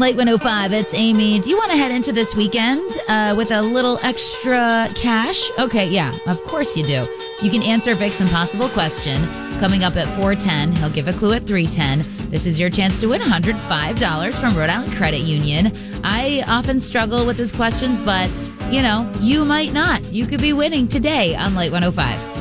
Late 105, it's Amy. Do you want to head into this weekend with a little extra cash? Okay, yeah, of course you do. You can answer Vic's impossible question coming up at 4:10. He'll give a clue at 3:10. This is your chance to win $105 from Rhode Island Credit Union. I often struggle with these questions, but, you might not. You could be winning today on Late 105.